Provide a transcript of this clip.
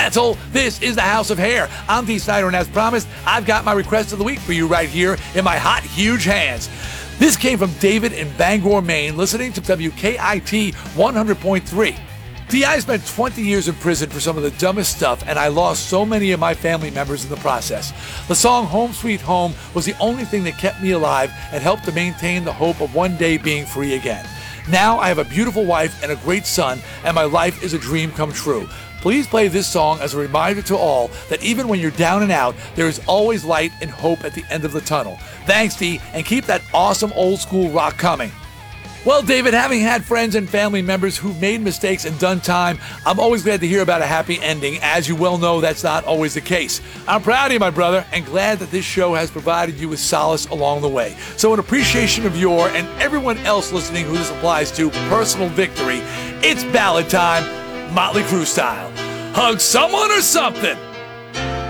metal. This is the House of Hair. I'm Dee Snider, and as promised, I've got my request of the week for you right here in my hot, huge hands. This came from David in Bangor, Maine, listening to WKIT 100.3. I spent 20 years in prison for some of the dumbest stuff, and I lost so many of my family members in the process. The song Home Sweet Home was the only thing that kept me alive and helped to maintain the hope of one day being free again. Now I have a beautiful wife and a great son, and my life is a dream come true. Please play this song as a reminder to all that even when you're down and out, there is always light and hope at the end of the tunnel. Thanks, Dee, and keep that awesome old school rock coming. Well, David, having had friends and family members who've made mistakes and done time, I'm always glad to hear about a happy ending. As you well know, that's not always the case. I'm proud of you, my brother, and glad that this show has provided you with solace along the way. So in appreciation of your and everyone else listening who this applies to personal victory, it's ballad time, Motley Crue style. Hug someone or something.